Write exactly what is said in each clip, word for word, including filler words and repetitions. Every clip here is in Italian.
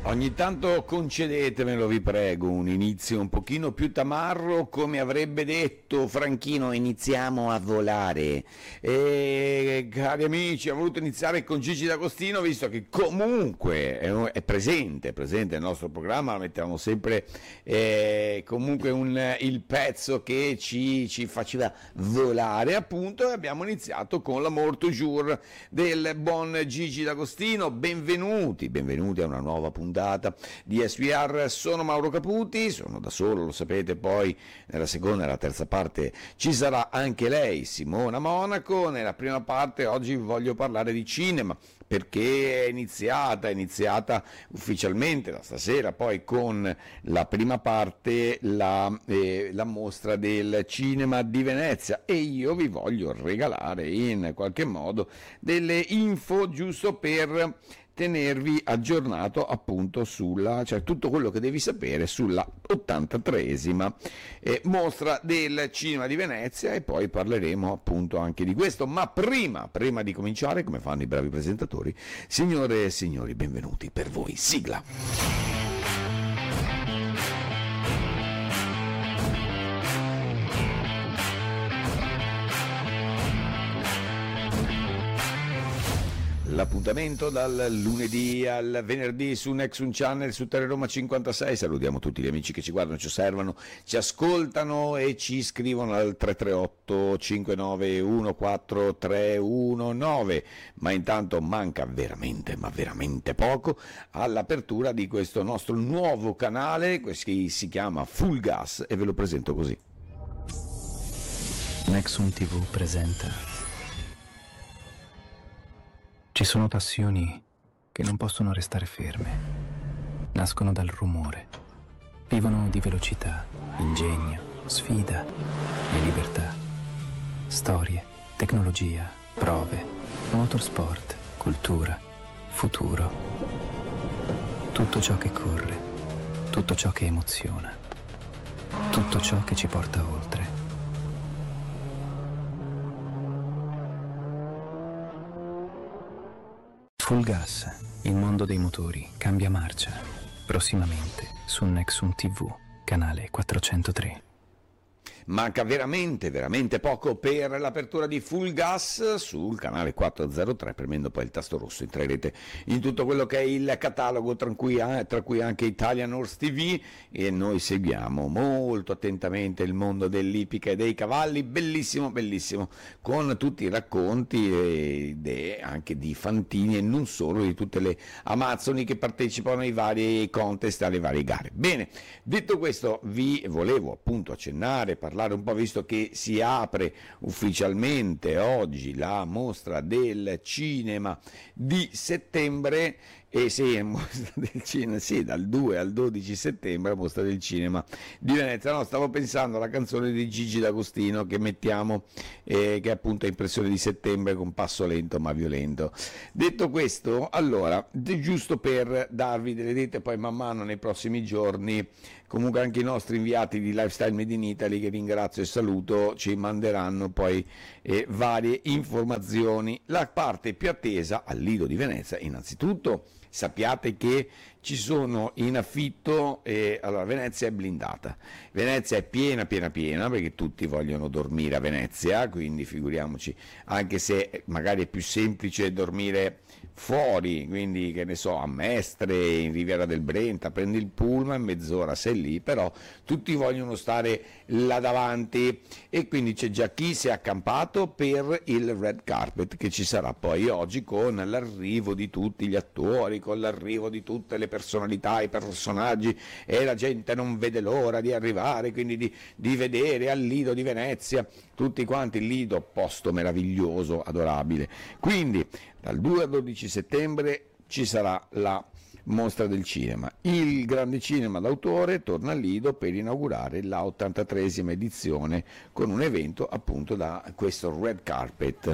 Ogni tanto concedetemelo, vi prego, un inizio un pochino più tamarro, come avrebbe detto Franchino, iniziamo a volare. E, cari amici, ho voluto iniziare con Gigi D'Agostino, visto che comunque è, è presente, è presente nel nostro programma, mettiamo sempre eh, comunque un, il pezzo che ci, ci faceva volare, appunto, e abbiamo iniziato con l'Amour toujours del buon Gigi D'Agostino. Benvenuti, benvenuti a una nuova puntata di S V R. Sono Mauro Caputi, sono da solo, lo sapete, poi nella seconda e nella terza parte ci sarà anche lei, Simona Monaco. Nella prima parte oggi voglio parlare di cinema, perché è iniziata, è iniziata ufficialmente da stasera, poi con la prima parte, la, eh, la mostra del cinema di Venezia, e io vi voglio regalare in qualche modo delle info giusto per tenervi aggiornato appunto sulla, cioè tutto quello che devi sapere sulla ottantatreesima eh, mostra del cinema di Venezia, e poi parleremo appunto anche di questo. Ma prima, prima di cominciare, come fanno i bravi presentatori, signore e signori, benvenuti per voi, sigla. L'appuntamento dal lunedì al venerdì su Nexun Channel, su Teleroma cinquantasei. Salutiamo tutti gli amici che ci guardano, ci osservano, ci ascoltano e ci scrivono al tre tre otto cinque nove uno quattro tre uno nove. Ma intanto manca veramente, ma veramente poco all'apertura di questo nostro nuovo canale, che si chiama Full Gas, e ve lo presento così. Nexun ti vu presenta. Ci sono passioni che non possono restare ferme, nascono dal rumore, vivono di velocità, ingegno, sfida e libertà. Storie, tecnologia, prove, motorsport, cultura, futuro. Tutto ciò che corre, tutto ciò che emoziona, tutto ciò che ci porta oltre. Full Gas, il mondo dei motori cambia marcia. Prossimamente su Nexun ti vu, canale quattrocentotre. Manca veramente, veramente poco per l'apertura di Full Gas sul canale quattrocentotre, premendo poi il tasto rosso entrerete in tutto quello che è il catalogo, tra cui, tra cui anche Italian Horse T V, e noi seguiamo molto attentamente il mondo dell'ippica e dei cavalli, bellissimo, bellissimo, con tutti i racconti ed anche di Fantini e non solo, di tutte le amazzoni che partecipano ai vari contest, alle varie gare. Bene, detto questo, vi volevo appunto accennare, parlare un po', visto che si apre ufficialmente oggi la mostra del cinema di settembre, e sì, mostra del cinema, sì, dal due al dodici settembre, mostra del cinema di Venezia. No, stavo pensando alla canzone di Gigi D'Agostino che mettiamo, eh, che appunto è impressione di settembre, con passo lento ma violento. Detto questo, allora, giusto per darvi delle dette, poi man mano nei prossimi giorni comunque anche i nostri inviati di Lifestyle Made in Italy, che ringrazio e saluto, ci manderanno poi eh, varie informazioni. La parte più attesa al Lido di Venezia, innanzitutto sappiate che ci sono in affitto, eh, allora Venezia è blindata, Venezia è piena piena piena, perché tutti vogliono dormire a Venezia, quindi figuriamoci, anche se magari è più semplice dormire fuori, quindi che ne so, a Mestre, in Riviera del Brenta, prendi il pullman, mezz'ora sei lì, però tutti vogliono stare là davanti, e quindi c'è già chi si è accampato per il red carpet che ci sarà poi oggi, con l'arrivo di tutti gli attori, con l'arrivo di tutte le personalità, i personaggi, e la gente non vede l'ora di arrivare, quindi di, di vedere al Lido di Venezia tutti quanti, il Lido, posto meraviglioso, adorabile. Quindi dal due al dodici settembre ci sarà la mostra del cinema. Il grande cinema d'autore torna al Lido per inaugurare la ottantatreesima edizione, con un evento appunto da questo red carpet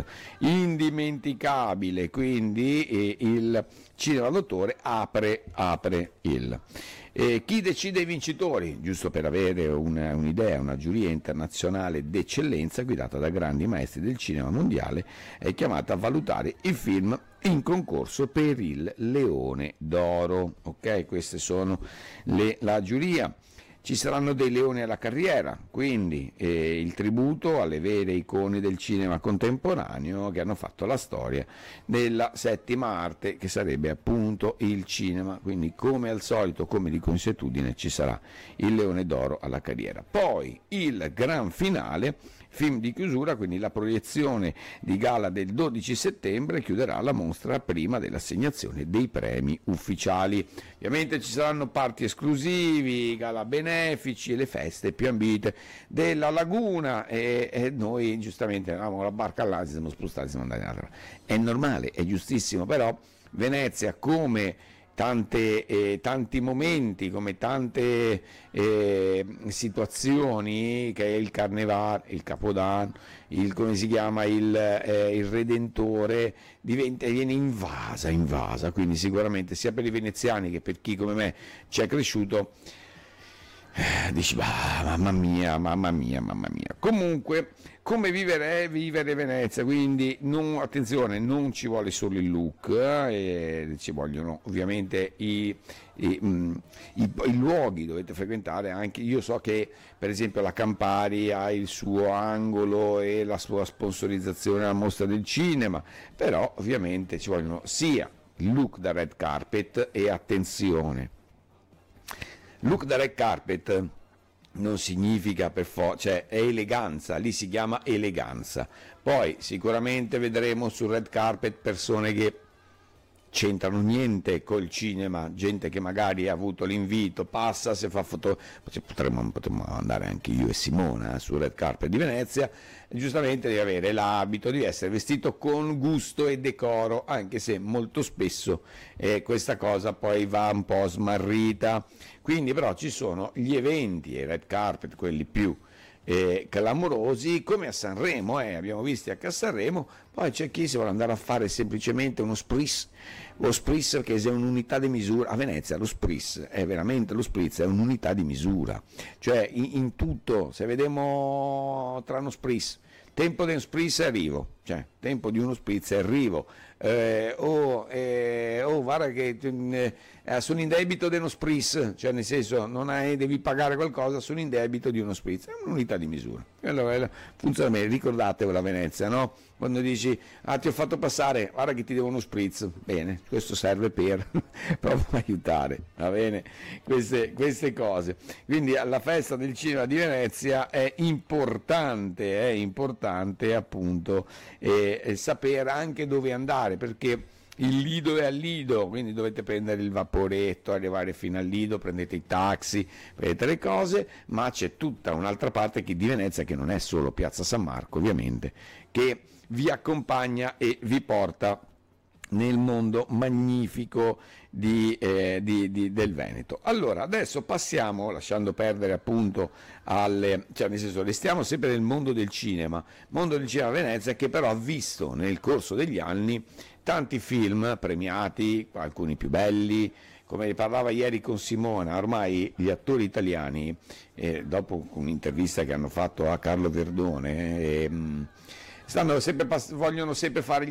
indimenticabile. Quindi eh, il cinema d'autore apre, apre il E chi decide i vincitori? Giusto per avere una, un'idea, una giuria internazionale d'eccellenza guidata da grandi maestri del cinema mondiale è chiamata a valutare i film in concorso per il Leone d'Oro. Ok, queste sono le, la giuria. Ci saranno dei leoni alla carriera, quindi eh, il tributo alle vere icone del cinema contemporaneo che hanno fatto la storia della settima arte, che sarebbe appunto il cinema. Quindi, come al solito, come di consuetudine, ci sarà il Leone d'Oro alla carriera. Poi il gran finale, film di chiusura, quindi la proiezione di gala del dodici settembre chiuderà la mostra prima dell'assegnazione dei premi ufficiali. Ovviamente ci saranno parti esclusivi, gala benefici e le feste più ambite della laguna, e, e noi giustamente avevamo la barca là, ci siamo spostati, siamo andati in altra. È normale, è giustissimo, però Venezia, come Tante, eh, tanti momenti, come tante eh, situazioni, che è il Carnevale, il Capodanno, il, come si chiama, il, eh, il Redentore, diventa, viene invasa, invasa, quindi sicuramente sia per i veneziani che per chi come me ci è cresciuto, eh, dici, bah, mamma mia, mamma mia, mamma mia. Comunque, come vivere, vivere Venezia, quindi non, attenzione, non ci vuole solo il look, eh, ci vogliono ovviamente i, i, mh, i, i luoghi, dovete frequentare anche. Io so che per esempio la Campari ha il suo angolo e la sua sponsorizzazione alla mostra del cinema, però ovviamente ci vogliono sia il look da red carpet, e attenzione, look da red carpet non significa per forza, cioè è eleganza, lì si chiama eleganza. Poi sicuramente vedremo sul red carpet persone che c'entrano niente col cinema, gente che magari ha avuto l'invito, passa, se fa foto, potremmo, potremmo andare anche io e Simona eh, sul red carpet di Venezia, giustamente devi avere l'abito, devi essere vestito con gusto e decoro, anche se molto spesso eh, questa cosa poi va un po' smarrita. Quindi però ci sono gli eventi, i red carpet, quelli più eh, clamorosi, come a Sanremo, eh, abbiamo visti anche a Sanremo. Poi c'è chi si vuole andare a fare semplicemente uno spritz, lo spritz che è un'unità di misura. A Venezia lo spritz è veramente, lo spritz è un'unità di misura, cioè in, in tutto, se vediamo tra uno spritz, tempo di uno spritz è arrivo, cioè tempo di uno spritz è arrivo, eh, oh, eh, oh guarda che eh, sono in debito di uno spritz, cioè nel senso non hai, devi pagare qualcosa, sono in debito di uno spritz, è un'unità di misura. Allora, funziona bene, ricordatevelo a Venezia, no? Quando dici, ah ti ho fatto passare, guarda che ti devo uno spritz, bene, questo serve per proprio aiutare, va bene, queste, queste cose. Quindi alla festa del cinema di Venezia è importante, è importante appunto eh, eh, sapere anche dove andare, perché il Lido è al Lido, quindi dovete prendere il vaporetto, arrivare fino al Lido, prendete i taxi, prendete le cose, ma c'è tutta un'altra parte che di Venezia, che non è solo Piazza San Marco ovviamente, che vi accompagna e vi porta nel mondo magnifico di, eh, di, di, del Veneto. Allora, adesso passiamo, lasciando perdere appunto alle, cioè nel senso, restiamo sempre nel mondo del cinema, mondo del cinema a Venezia, che però ha visto nel corso degli anni tanti film premiati, alcuni più belli, come parlava ieri con Simona, ormai gli attori italiani, eh, dopo un'intervista che hanno fatto a Carlo Verdone, eh, stanno sempre, vogliono sempre fare gli